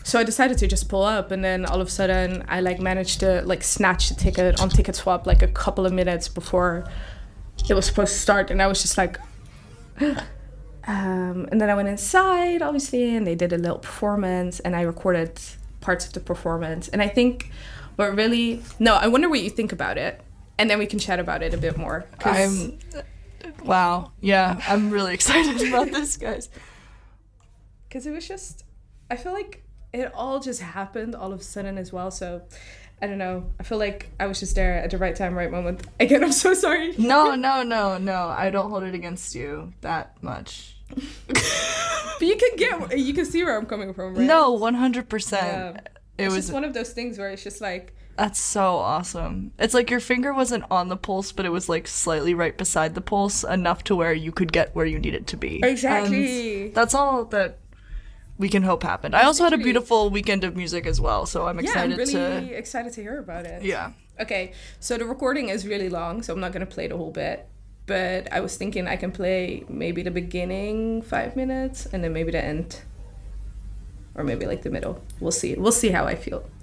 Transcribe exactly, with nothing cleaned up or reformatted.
so I decided to just pull up, and then all of a sudden I like managed to like snatch the ticket on Ticket Swap like a couple of minutes before it was supposed to start, and I was just like, um, and then I went inside, obviously, and they did a little performance, and I recorded parts of the performance, and I think, but really, no, I wonder what you think about it, and then we can chat about it a bit more. I'm, wow, yeah, I'm really excited about this, guys. Because it was just, I feel like it all just happened all of a sudden as well. So, I don't know. I feel like I was just there at the right time, right moment. Again, I'm so sorry. No, no, no, no. I don't hold it against you that much. But you can get, you can see where I'm coming from, right? No, one hundred percent. Yeah. It it's was just one of those things where it's just like... That's so awesome. It's like your finger wasn't on the pulse, but it was like slightly right beside the pulse, enough to where you could get where you needed to be. Exactly. And that's all that we can hope happened. I also had a beautiful weekend of music as well, so I'm excited to... Yeah, I'm really to... excited to hear about it. Yeah. Okay, so the recording is really long, so I'm not going to play the whole bit. But I was thinking I can play maybe the beginning five minutes, and then maybe the end. Or maybe like the middle. We'll see. We'll see how I feel.